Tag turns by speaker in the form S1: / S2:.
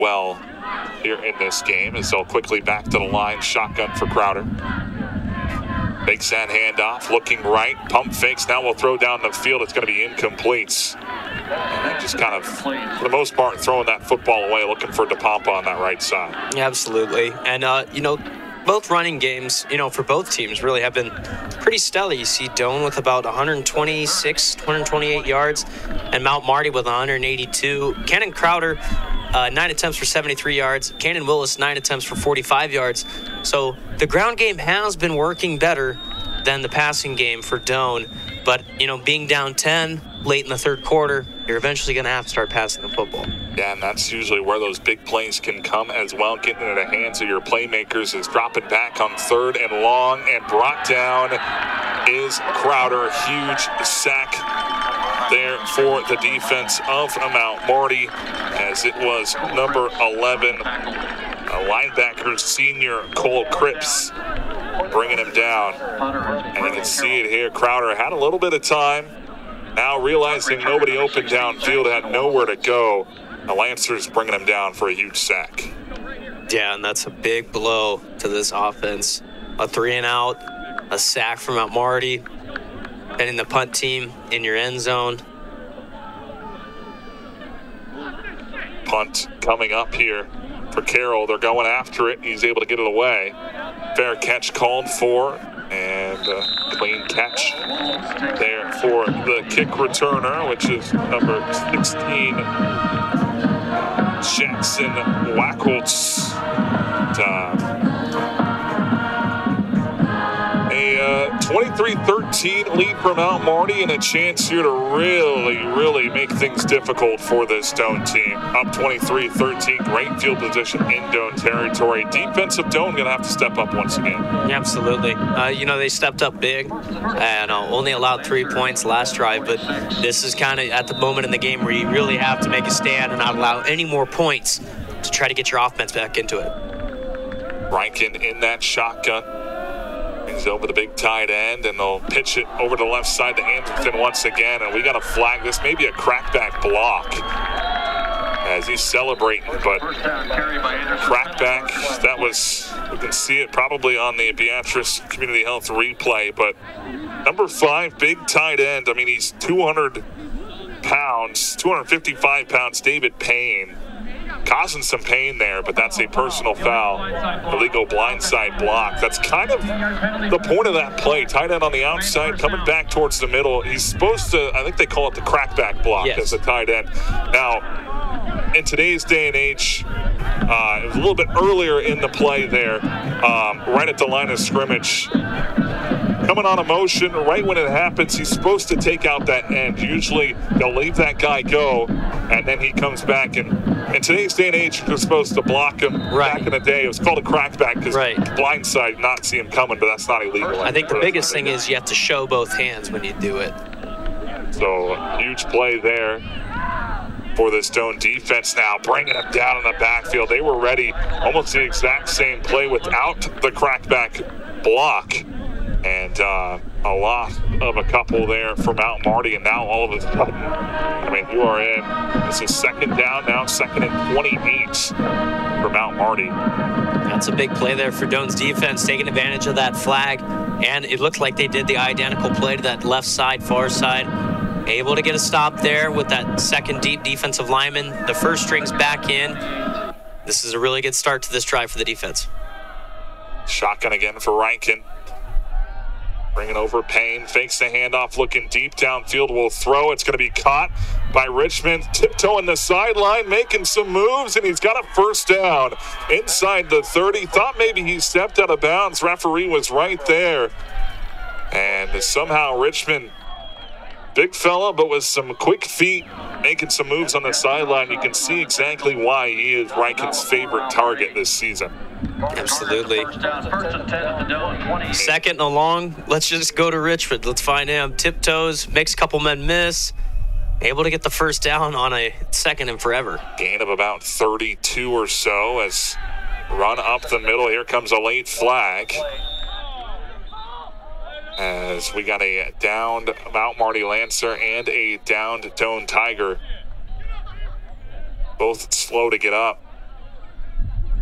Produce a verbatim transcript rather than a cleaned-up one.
S1: well here in this game as they'll quickly back to the line. Shotgun for Crowder. Fakes that handoff, looking right. Pump fakes. Now we'll throw down the field. It's going to be incomplete. And just kind of, for the most part, throwing that football away, looking for DePompa on that right side.
S2: Yeah, absolutely. And, uh, you know, both running games, you know, for both teams really have been pretty stellar. You see Doane with about one twenty-six, one twenty-eight yards, and Mount Marty with one eighty-two. Cannon Crowder, uh, nine attempts for seventy-three yards. Cannon Willis, nine attempts for forty-five yards. So the ground game has been working better than the passing game for Doane. But, you know, being down ten late in the third quarter, you're eventually going to have to start passing the football.
S1: Yeah, and that's usually where those big plays can come as well. Getting into the hands of your playmakers is dropping back on third and long, and brought down is Crowder. Huge sack there for the defense of Mount Marty, as it was number eleven, a linebacker, senior Cole Cripps, bringing him down. And you can see it here. Crowder had a little bit of time. Now realizing nobody open downfield, had nowhere to go. The Lancers bringing him down for a huge sack.
S2: Yeah, and that's a big blow to this offense. A three and out, a sack from Mount Marty, getting the punt team in your end zone.
S1: Punt coming up here for Carroll. They're going after it. He's able to get it away. Fair catch called for, and a clean catch there for the kick returner, which is number sixteen, Jackson Wacholtz. Uh, a uh, twenty-three thirteen lead for Mount Marty, and a chance here to really, really make things difficult for this Doane team. Up twenty-three thirteen, great field position in Doane territory. Defensive Doane going to have to step up once again.
S2: Yeah, absolutely. Uh, you know, they stepped up big and uh, only allowed three points last drive, but this is kind of at the moment in the game where you really have to make a stand and not allow any more points to try to get your offense back into it.
S1: Rankin in that shotgun. Brings over the big tight end, and they'll pitch it over to the left side to Anderson once again, and we got to flag this. Maybe a crackback block as he's celebrating, but crackback, that was, we can see it probably on the Beatrice Community Health replay, but number five, big tight end, I mean, he's two hundred pounds, two fifty-five pounds, David Payne, causing some pain there, but that's a personal foul. Illegal blindside block. That's kind of the point of that play. Tight end on the outside, coming back towards the middle. He's supposed to, I think they call it the crackback block yes. as a tight end. Now, in today's day and age, uh, it was a little bit earlier in the play there, um, right at the line of scrimmage. Coming on a motion, right when it happens, he's supposed to take out that end. Usually, they'll leave that guy go, and then he comes back. And in today's day and age, you're supposed to block him.
S2: Right.
S1: Back in the day, it was called a crackback because
S2: right.
S1: blindside, not see him coming, but that's not illegal.
S2: I think the biggest thing is you have to show both hands when you do it.
S1: So, huge play there for the Doane defense now, bringing them down in the backfield. They were ready, almost the exact same play without the crackback block. And uh, a lot of a couple there for Mount Marty, and now all of a sudden, I mean, you are in. This is second down now, second and twenty-eight for Mount Marty.
S2: That's a big play there for Doane's defense, taking advantage of that flag, and it looked like they did the identical play to that left side, far side. Able to get a stop there with that second deep defensive lineman. The first string's back in. This is a really good start to this drive for the defense.
S1: Shotgun again for Rankin. Bringing over Payne, fakes the handoff, looking deep downfield, will throw. It's going to be caught by Richmond, tiptoeing the sideline, making some moves, and he's got a first down inside the thirty. Thought maybe he stepped out of bounds. Referee was right there. And somehow Richmond, big fella, but with some quick feet, making some moves on the sideline. You can see exactly why he is Rankin's favorite target this season.
S2: Absolutely. Second and long, let's just go to Richmond. Let's find him. Tiptoes, makes a couple men miss. Able to get the first down on a second and forever.
S1: Gain of about thirty-two or so as run up the middle. Here comes a late flag. As we got a downed Mount Marty Lancer and a downed Doane Tiger. Both slow to get up.